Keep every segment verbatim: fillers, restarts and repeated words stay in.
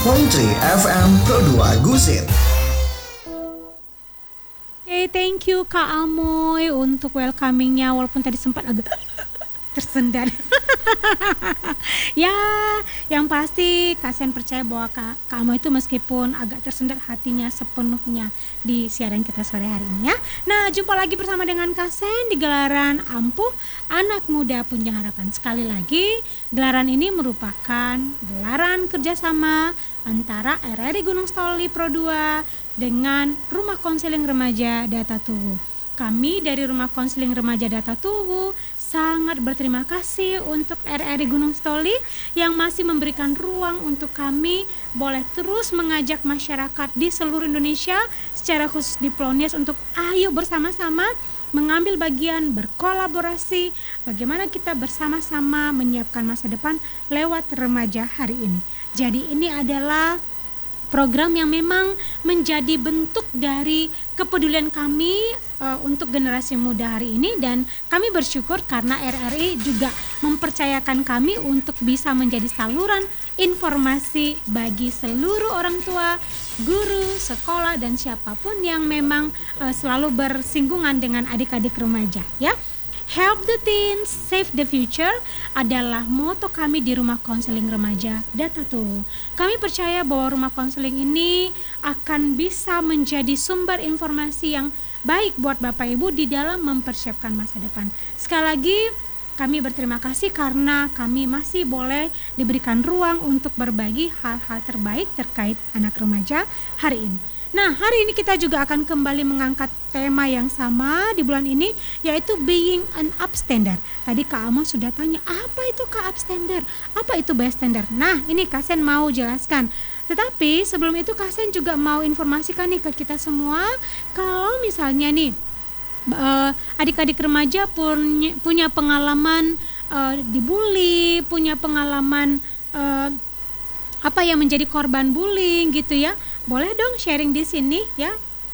point three F M Pro dua Gusit. Oke, thank you Kak Amoy untuk welcomingnya walaupun tadi sempat agak tersendat. Ya, yang pasti Kak Sen percaya bahwa Kak, Kak Amoy itu meskipun agak tersendat hatinya sepenuhnya di siaran kita sore hari ini ya. Nah, jumpa lagi bersama dengan Kak Sen di gelaran Ampuh Anak Muda Punya Harapan. Sekali lagi, gelaran ini merupakan gelaran kerjasama antara R R I Gunung Stoli Pro dua dengan Rumah Konseling Remaja Data Tuwu. Kami dari Rumah Konseling Remaja Data Tuwu sangat berterima kasih untuk R R I Gunung Stoli yang masih memberikan ruang untuk kami boleh terus mengajak masyarakat di seluruh Indonesia secara khusus di Plonies untuk ayo bersama-sama mengambil bagian, berkolaborasi bagaimana kita bersama-sama menyiapkan masa depan lewat remaja hari ini. Jadi ini adalah program yang memang menjadi bentuk dari kepedulian kami uh, untuk generasi muda hari ini, dan kami bersyukur karena R R I juga mempercayakan kami untuk bisa menjadi saluran informasi bagi seluruh orang tua, guru, sekolah, dan siapapun yang memang uh, selalu bersinggungan dengan adik-adik remaja ya. Help the teens, save the future adalah moto kami di Rumah Konseling Remaja Data Tuwu. Kami percaya bahwa rumah konseling ini akan bisa menjadi sumber informasi yang baik buat Bapak Ibu di dalam mempersiapkan masa depan. Sekali lagi kami berterima kasih karena kami masih boleh diberikan ruang untuk berbagi hal-hal terbaik terkait anak remaja hari ini. Nah, hari ini kita juga akan kembali mengangkat tema yang sama di bulan ini, yaitu being an upstander. Tadi Kak Ama sudah tanya, apa itu Kak upstander? Apa itu bystander? Nah, ini Kak Sen mau jelaskan. Tetapi sebelum itu Kak Sen juga mau informasikan nih ke kita semua, kalau misalnya nih uh, adik-adik remaja punya, punya pengalaman uh, dibully, punya pengalaman uh, apa yang menjadi korban bullying gitu ya, boleh dong sharing di sini ya.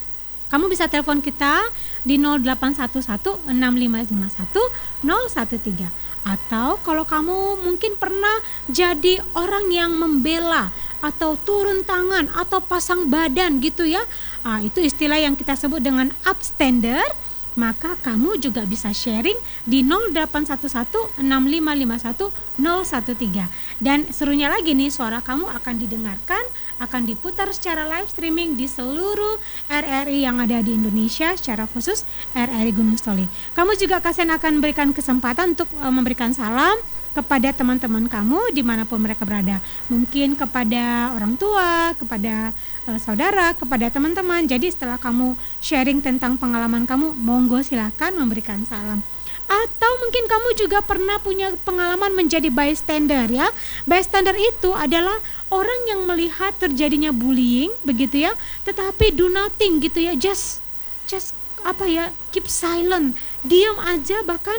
Kamu bisa telepon kita di nol delapan satu satu enam lima lima satu nol satu tiga, atau kalau kamu mungkin pernah jadi orang yang membela atau turun tangan atau pasang badan gitu ya, ah, itu istilah yang kita sebut dengan upstander, maka kamu juga bisa sharing di nol delapan satu satu enam lima lima satu nol satu tiga. Dan serunya lagi nih, suara kamu akan didengarkan, akan diputar secara live streaming di seluruh R R I yang ada di Indonesia, secara khusus R R I Gunung Stoli. Kamu juga Kak Sen akan berikan kesempatan untuk uh, memberikan salam kepada teman-teman kamu dimanapun mereka berada. Mungkin kepada orang tua, kepada uh, saudara, kepada teman-teman. Jadi setelah kamu sharing tentang pengalaman kamu, monggo silakan memberikan salam. Atau mungkin kamu juga pernah punya pengalaman menjadi bystander ya. Bystander itu adalah orang yang melihat terjadinya bullying begitu ya, tetapi do nothing gitu ya, just just apa ya, keep silent, diam aja, bahkan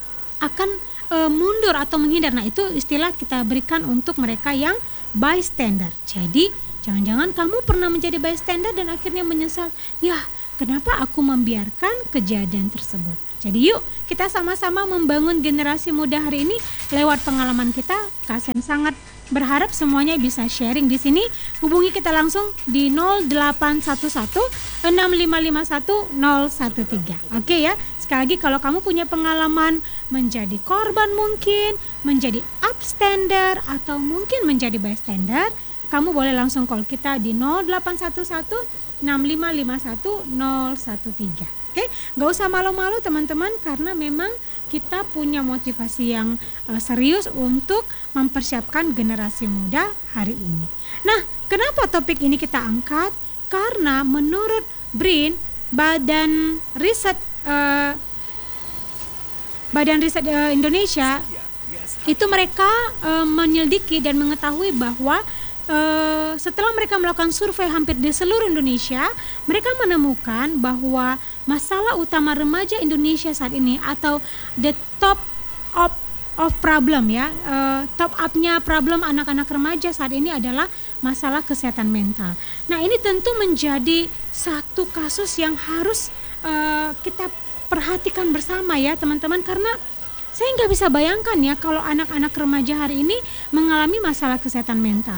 akan e, mundur atau menghindar. Nah, itu istilah kita berikan untuk mereka yang bystander. Jadi jangan-jangan kamu pernah menjadi bystander dan akhirnya menyesal, ya kenapa aku membiarkan kejadian tersebut. Jadi yuk kita sama-sama membangun generasi muda hari ini lewat pengalaman kita. Kak Sen sangat berharap semuanya bisa sharing di sini. Hubungi kita langsung di nol delapan satu satu enam lima lima satu nol satu tiga. Oke ya. Sekali lagi, kalau kamu punya pengalaman menjadi korban mungkin, menjadi upstander, atau mungkin menjadi bystander, kamu boleh langsung call kita di nol delapan satu satu enam lima lima satu nol satu tiga. Oke, gak usah malu-malu teman-teman, karena memang kita punya motivasi yang uh, serius untuk mempersiapkan generasi muda hari ini. Nah, kenapa topik ini kita angkat? Karena menurut B R I N, Badan Riset uh, Badan Riset uh, Indonesia, itu mereka uh, menyelidiki dan mengetahui bahwa Uh, setelah mereka melakukan survei hampir di seluruh Indonesia, mereka menemukan bahwa masalah utama remaja Indonesia saat ini, atau the top of of problem ya, uh, top up-nya problem anak-anak remaja saat ini adalah masalah kesehatan mental. Nah, ini tentu menjadi satu kasus yang harus uh, kita perhatikan bersama ya teman-teman, karena saya nggak bisa bayangkan ya kalau anak-anak remaja hari ini mengalami masalah kesehatan mental.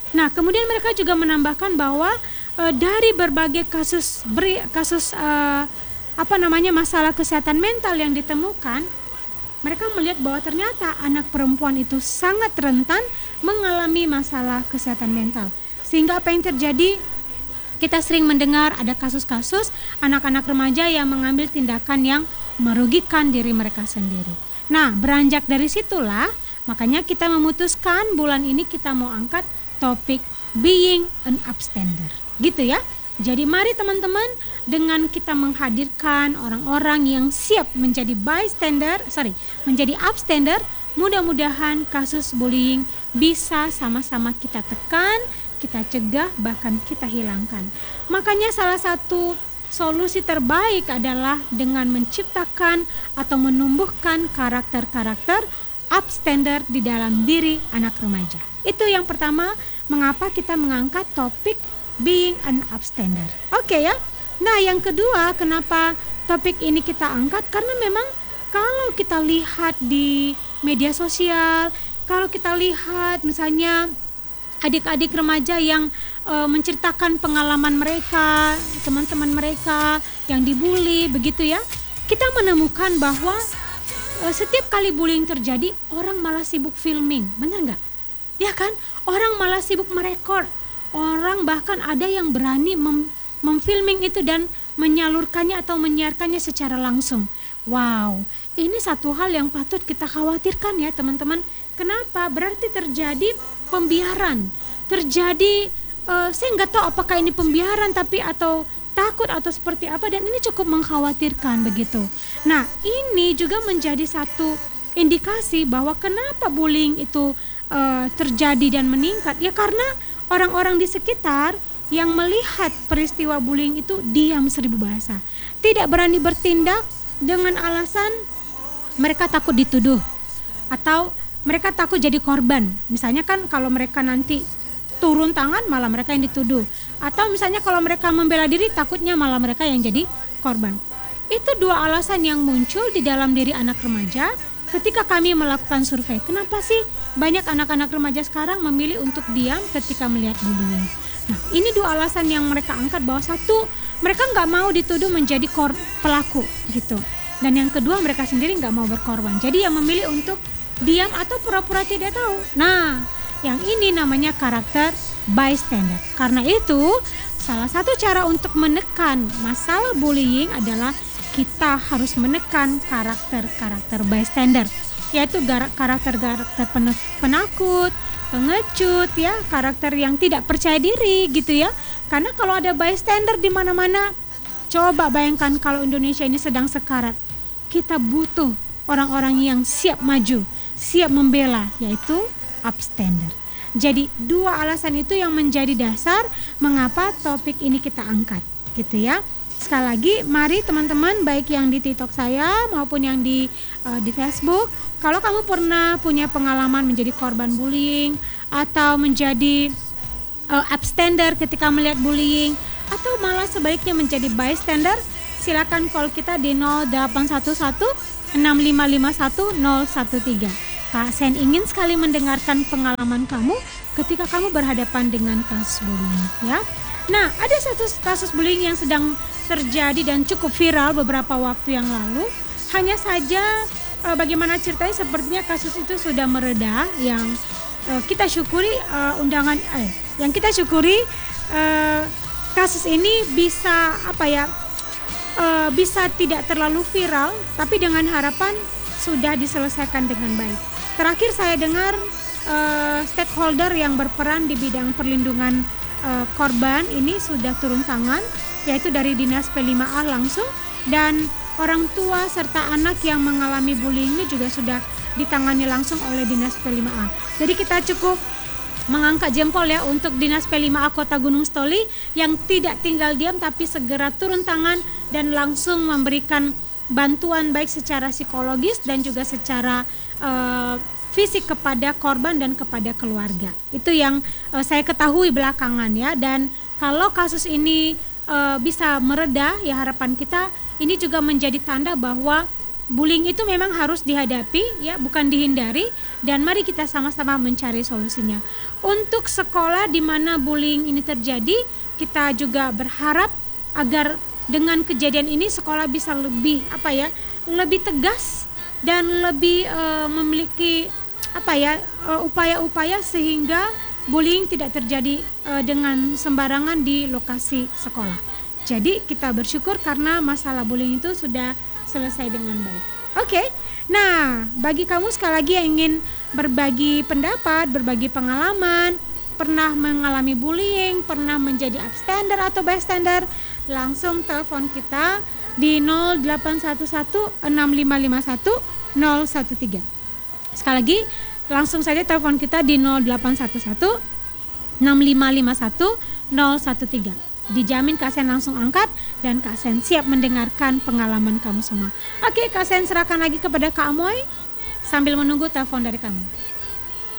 Nah, kemudian mereka juga menambahkan bahwa e, dari berbagai kasus beri, kasus e, apa namanya masalah kesehatan mental yang ditemukan, mereka melihat bahwa ternyata anak perempuan itu sangat rentan mengalami masalah kesehatan mental. Sehingga apa yang terjadi? Kita sering mendengar ada kasus-kasus anak-anak remaja yang mengambil tindakan yang merugikan diri mereka sendiri. Nah, beranjak dari situlah, makanya kita memutuskan bulan ini kita mau angkat topik being an upstander, gitu ya. Jadi mari teman-teman, dengan kita menghadirkan orang-orang yang siap menjadi bystander, sorry, menjadi upstander, mudah-mudahan kasus bullying bisa sama-sama kita tekan, kita cegah, bahkan kita hilangkan. Makanya salah satu solusi terbaik adalah dengan menciptakan atau menumbuhkan karakter-karakter upstander di dalam diri anak remaja. Itu yang pertama, mengapa kita mengangkat topik being an upstander. Oke ya. Nah, yang kedua, kenapa topik ini kita angkat? Karena memang kalau kita lihat di media sosial, kalau kita lihat misalnya adik-adik remaja yang e, menceritakan pengalaman mereka, teman-teman mereka yang dibully, begitu ya. Kita menemukan bahwa e, setiap kali bullying terjadi, orang malah sibuk filming, benar nggak? Ya kan? Orang malah sibuk merekord. Orang bahkan ada yang berani mem- memfilming itu dan menyalurkannya atau menyiarkannya secara langsung. Wow, ini satu hal yang patut kita khawatirkan ya teman-teman. Kenapa? Berarti terjadi pembiaran. Terjadi, uh, saya nggak tahu apakah ini pembiaran tapi atau takut atau seperti apa, dan ini cukup mengkhawatirkan begitu. Nah, ini juga menjadi satu indikasi bahwa kenapa bullying itu Uh, terjadi dan meningkat, ya karena orang-orang di sekitar yang melihat peristiwa bullying itu diam seribu bahasa, tidak berani bertindak dengan alasan mereka takut dituduh atau mereka takut jadi korban. Misalnya kan kalau mereka nanti turun tangan malah mereka yang dituduh, atau misalnya kalau mereka membela diri takutnya malah mereka yang jadi korban. Itu dua alasan yang muncul di dalam diri anak remaja ketika kami melakukan survei. Kenapa sih banyak anak-anak remaja sekarang memilih untuk diam ketika melihat bullying? Nah, ini dua alasan yang mereka angkat, bahwa satu, mereka nggak mau dituduh menjadi kor- pelaku gitu, dan yang kedua mereka sendiri nggak mau berkorban. Jadi yang memilih untuk diam atau pura-pura tidak tahu. Nah, yang ini namanya karakter bystander. Karena itu, salah satu cara untuk menekan masalah bullying adalah kita harus menekan karakter-karakter bystander, yaitu karakter-karakter penakut, pengecut ya, karakter yang tidak percaya diri gitu ya. Karena kalau ada bystander di mana-mana, coba bayangkan kalau Indonesia ini sedang sekarat, kita butuh orang-orang yang siap maju, siap membela, yaitu upstander. Jadi dua alasan itu yang menjadi dasar mengapa topik ini kita angkat gitu ya. Sekali lagi, mari teman-teman, baik yang di TikTok saya maupun yang di uh, di Facebook, kalau kamu pernah punya pengalaman menjadi korban bullying atau menjadi uh, upstander ketika melihat bullying, atau malah sebaliknya menjadi bystander, silakan call kita di nol delapan satu satu enam lima lima satu nol satu tiga. Kak Sen ingin sekali mendengarkan pengalaman kamu ketika kamu berhadapan dengan kasus bullying ya. Nah, ada satu kasus bullying yang sedang terjadi dan cukup viral beberapa waktu yang lalu. Hanya saja uh, bagaimana ceritanya, sepertinya kasus itu sudah mereda. Yang uh, kita syukuri uh, undangan, eh, yang kita syukuri uh, kasus ini bisa apa ya, uh, bisa tidak terlalu viral, tapi dengan harapan sudah diselesaikan dengan baik. Terakhir saya dengar uh, stakeholder yang berperan di bidang perlindungan uh, korban ini sudah turun tangan, yaitu dari Dinas P lima A langsung, dan orang tua serta anak yang mengalami bullying ini juga sudah ditangani langsung oleh Dinas P lima A. Jadi kita cukup mengangkat jempol ya untuk Dinas P lima A Kota Gunung Stoli yang tidak tinggal diam tapi segera turun tangan dan langsung memberikan bantuan baik secara psikologis dan juga secara uh, fisik kepada korban dan kepada keluarga. Itu yang uh, saya ketahui belakangan ya. Dan kalau kasus ini uh, bisa mereda, ya harapan kita ini juga menjadi tanda bahwa bullying itu memang harus dihadapi ya, bukan dihindari, dan mari kita sama-sama mencari solusinya. Untuk sekolah di mana bullying ini terjadi, kita juga berharap agar dengan kejadian ini sekolah bisa lebih apa ya, lebih tegas dan lebih uh, memiliki apa ya uh, upaya-upaya sehingga bullying tidak terjadi uh, dengan sembarangan di lokasi sekolah. Jadi kita bersyukur karena masalah bullying itu sudah selesai dengan baik. Oke, okay. Nah bagi kamu sekali lagi yang ingin berbagi pendapat, berbagi pengalaman, pernah mengalami bullying, pernah menjadi upstander atau bystander, langsung telepon kita di nol delapan satu satu enam lima lima satu nol satu tiga. Sekali lagi langsung saja telepon kita di nol delapan satu satu enam lima lima satu nol satu tiga. Dijamin Kak Sen langsung angkat dan Kak Sen siap mendengarkan pengalaman kamu semua. Oke, Kak Sen serahkan lagi kepada Kak Amoy sambil menunggu telepon dari kamu.